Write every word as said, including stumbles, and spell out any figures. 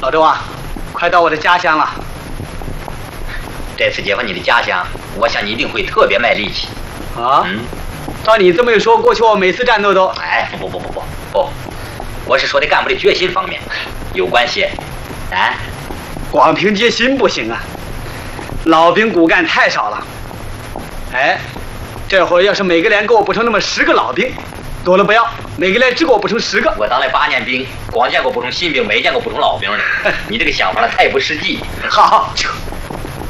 老周啊，快到我的家乡了。 这次解放你的家乡，我想你一定会特别卖力气。 啊？ 嗯。 照你这么一说，过去我每次战斗都…… 哎，不不不不不不，我是说的干部的决心方面有关系。啊， 光凭决心不行啊，老兵骨干太少了。哎，这会儿要是每个连给我补充那么十个老兵，多了不要，每个连只给我补充十个。 我当了八年兵，光见过补充新兵，没见过补充老兵的。你这个想法太不实际。 好。